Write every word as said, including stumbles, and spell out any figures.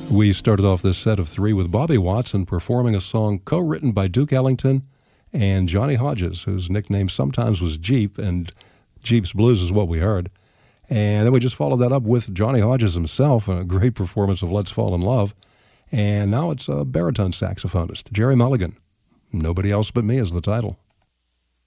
We started off this set of three with Bobby Watson performing a song co-written by Duke Ellington and Johnny Hodges, whose nickname sometimes was Jeep, and Jeep's Blues is what we heard. And then we just followed that up with Johnny Hodges himself, a great performance of Let's Fall in Love. And now it's a baritone saxophonist, Gerry Mulligan. Nobody Else But Me is the title.